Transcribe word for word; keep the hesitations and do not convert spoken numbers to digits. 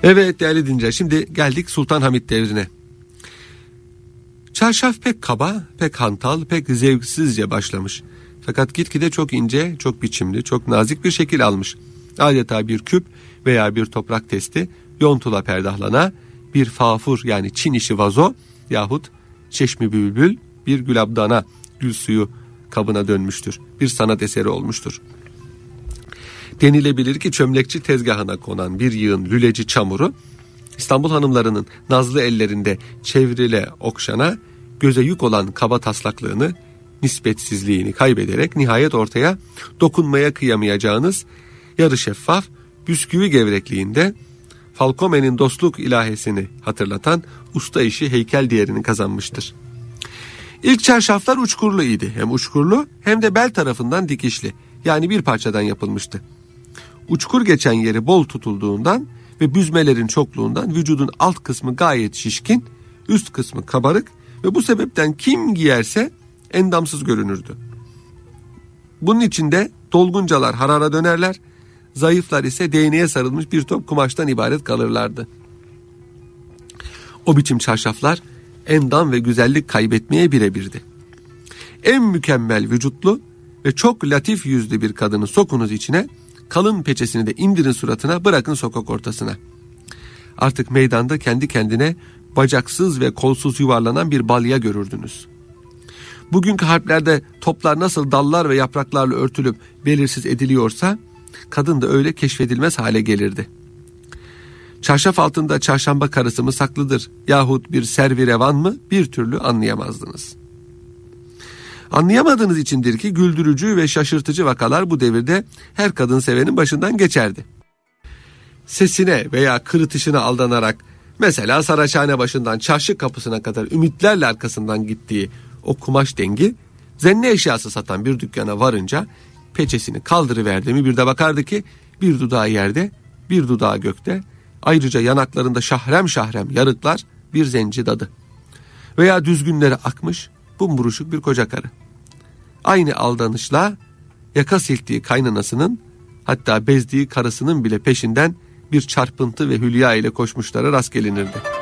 Evet değerli dinleyiciler, şimdi geldik Sultan Hamid devrine. Çarşaf pek kaba, pek hantal, pek zevksizce başlamış. Fakat gitgide çok ince, çok biçimli, çok nazik bir şekil almış. Adeta bir küp veya bir toprak testi yontula perdahlana, bir fafur yani Çin işi vazo yahut çeşmi bülbül bir gülabdana, gül suyu kabına dönmüştür. Bir sanat eseri olmuştur. Denilebilir ki çömlekçi tezgahına konan bir yığın lüleci çamuru İstanbul hanımlarının nazlı ellerinde çevrile okşana, göze yük olan kaba taslaklığını, nispetsizliğini kaybederek nihayet ortaya dokunmaya kıyamayacağınız yarı şeffaf bisküvi gevrekliğinde Falcone'nin dostluk ilahesini hatırlatan usta işi heykel değerini kazanmıştır. İlk çarşaflar uçkurlu idi. Hem uçkurlu hem de bel tarafından dikişli. Yani bir parçadan yapılmıştı. Uçkur geçen yeri bol tutulduğundan ve büzmelerin çokluğundan vücudun alt kısmı gayet şişkin, üst kısmı kabarık ve bu sebepten kim giyerse endamsız görünürdü. Bunun içinde dolguncalar harara dönerler, zayıflar ise değneğe sarılmış bir top kumaştan ibaret kalırlardı. O biçim çarşaflar endam ve güzellik kaybetmeye birebirdi. En mükemmel vücutlu ve çok latif yüzlü bir kadını sokunuz içine, kalın peçesini de indirin suratına, bırakın sokak ortasına. Artık meydanda kendi kendine bacaksız ve kolsuz yuvarlanan bir balya görürdünüz. Bugünkü harplerde toplar nasıl dallar ve yapraklarla örtülüp belirsiz ediliyorsa, kadın da öyle keşfedilmez hale gelirdi. Çarşaf altında çarşamba karısı mı saklıdır yahut bir servi revan mı bir türlü anlayamazdınız. Anlayamadığınız içindir ki güldürücü ve şaşırtıcı vakalar bu devirde her kadın sevenin başından geçerdi. Sesine veya kırıtışına aldanarak mesela Saraçhane başından çarşı kapısına kadar ümitlerle arkasından gittiği o kumaş dengi zenne eşyası satan bir dükkana varınca peçesini kaldırıverdi mi bir de bakardı ki bir dudağı yerde, bir dudağı gökte, ayrıca yanaklarında şahrem şahrem yarıklar, bir zenci dadı. Veya düzgünleri akmış bumburuşuk bir koca karı. Aynı aldanışla yaka silktiği kaynanasının, hatta bezdiği karısının bile peşinden bir çarpıntı ve hülya ile koşmuşlara rast gelinirdi.